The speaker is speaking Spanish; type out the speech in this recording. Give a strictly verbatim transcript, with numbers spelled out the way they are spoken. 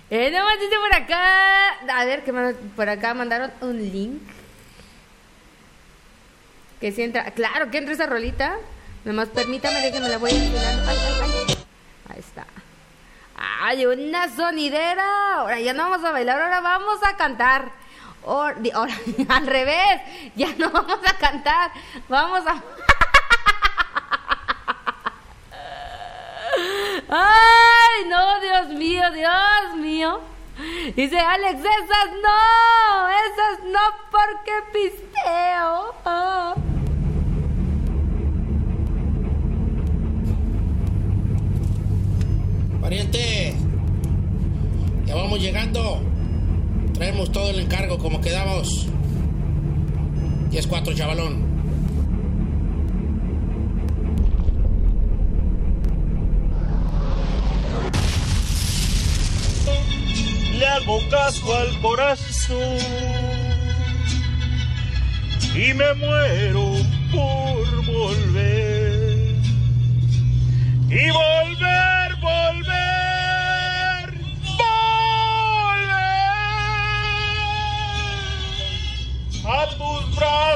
Eh, no más dice por acá. A ver, que por acá mandaron un link. Que si entra. Claro que entra esa rolita. Nomás permítame, déjenme la voy a enseñar. Ay, ay, ay. Ahí está. Ay, una sonidera. Ahora ya no vamos a bailar, ahora vamos a cantar. Ahora, ahora, al revés. Ya no vamos a cantar. Vamos a. Ay, no, Dios mío, Dios mío. Dice Alex, esas no, esas no porque pisteo. Oh. Pariente, ya vamos llegando. Traemos todo el encargo como quedamos. diez cuatro, chavalón. Le hago caso al corazón y me muero por volver.